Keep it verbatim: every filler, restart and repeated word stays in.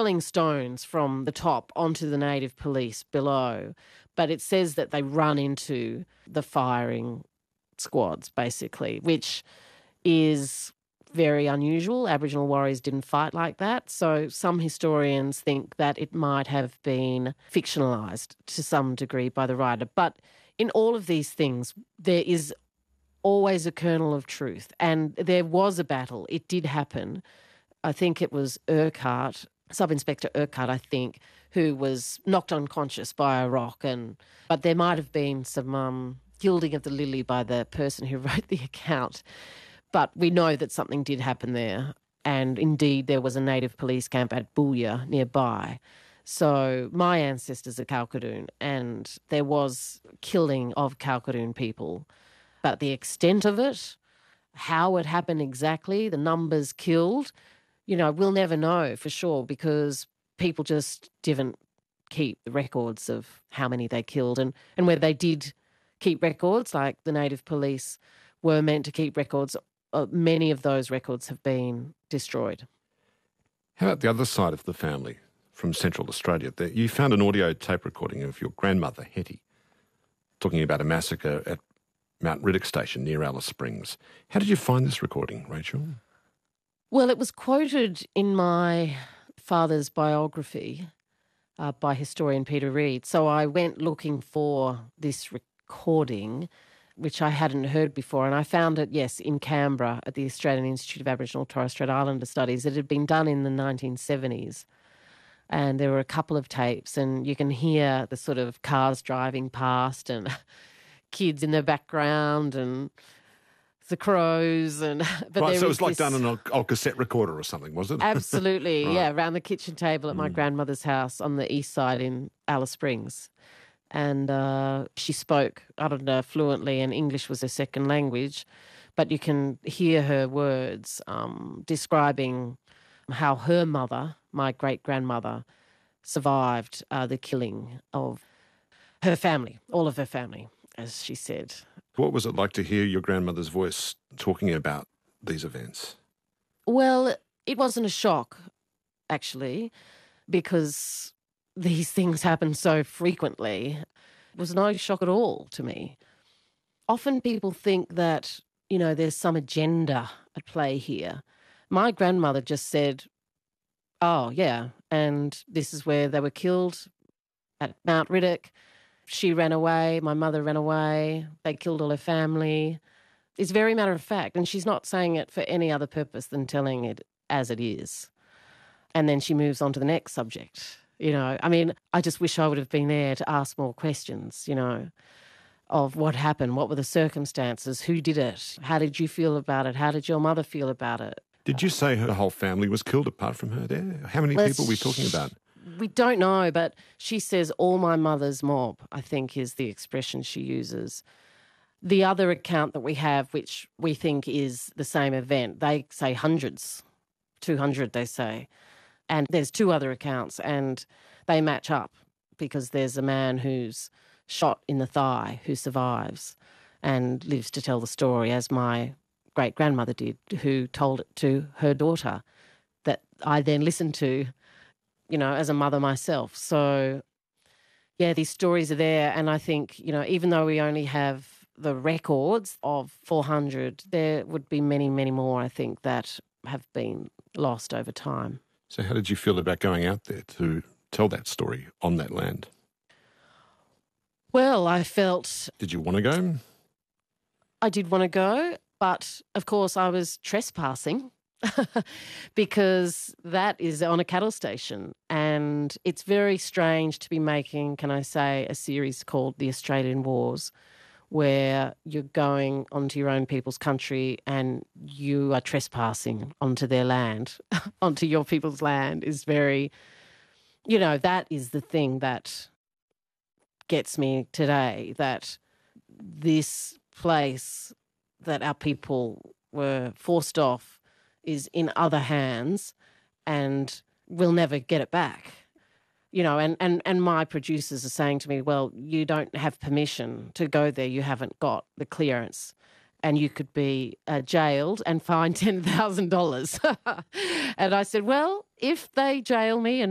hurling stones from the top onto the native police below, but it says that they run into the firing squads, basically, which is very unusual. Aboriginal warriors didn't fight like that. So some historians think that it might have been fictionalised to some degree by the writer. But in all of these things, there is always a kernel of truth. And there was a battle. It did happen. I think it was Urquhart, Sub-Inspector Urquhart, I think, who was knocked unconscious by a rock. And But there might have been some um, gilding of the lily by the person who wrote the account. But we know that something did happen there. And indeed, there was a native police camp at Booyah nearby. So my ancestors are Kalkadoon, and there was killing of Kalkadoon people. But the extent of it, how it happened exactly, the numbers killed, you know, we'll never know for sure, because people just didn't keep the records of how many they killed. And, and where they did keep records, like the native police were meant to keep records, uh, many of those records have been destroyed. How about the other side of the family from Central Australia? You found an audio tape recording of your grandmother, Hetty, talking about a massacre at Mount Riddock Station near Alice Springs. How did you find this recording, Rachel? Well, it was quoted in my father's biography uh, by historian Peter Reid. So I went looking for this recording, which I hadn't heard before, and I found it, yes, in Canberra at the Australian Institute of Aboriginal and Torres Strait Islander Studies. It had been done in the nineteen seventies, and there were a couple of tapes, and you can hear the sort of cars driving past and kids in the background and the crows. and but Right, there so it was like this... done on an old cassette recorder or something, was it? Absolutely, Right. yeah, around the kitchen table at my Mm. grandmother's house on the east side in Alice Springs. And uh, she spoke, I don't know, fluently, and English was her second language, but you can hear her words um, describing how her mother, my great-grandmother, survived uh, the killing of her family, all of her family, as she said. What was it like to hear your grandmother's voice talking about these events? Well, it wasn't a shock, actually, because these things happen so frequently. It was no shock at all to me. Often people think that, you know, there's some agenda at play here. My grandmother just said, oh, yeah, and this is where they were killed, at Mount Riddock. She ran away, my mother ran away, they killed all her family. It's very matter of fact, and she's not saying it for any other purpose than telling it as it is. And then she moves on to the next subject. You know, I mean, I just wish I would have been there to ask more questions, you know, of what happened, what were the circumstances, who did it, how did you feel about it, how did your mother feel about it? Did you say her whole family was killed apart from her there? How many Let's people were we talking about? We don't know, but she says all my mother's mob, I think is the expression she uses. The other account that we have, which we think is the same event, they say hundreds, two hundred they say. And there's two other accounts and they match up because there's a man who's shot in the thigh who survives and lives to tell the story, as my great-grandmother did, who told it to her daughter that I then listened to, you know, as a mother myself. So, yeah, these stories are there. And I think, you know, even though we only have the records of four hundred, there would be many, many more, I think, that have been lost over time. So how did you feel about going out there to tell that story on that land? Well, I felt... Did you want to go? I did want to go, but of course I was trespassing because that is on a cattle station, and it's very strange to be making, can I say, a series called The Australian Wars, where you're going onto your own people's country and you are trespassing onto their land, onto your people's land is very, you know, that is the thing that gets me today, that this place that our people were forced off is in other hands and we'll never get it back. You know, and, and, and my producers are saying to me, well, you don't have permission to go there. You haven't got the clearance and you could be uh, jailed and fined ten thousand dollars. And I said, well, if they jail me and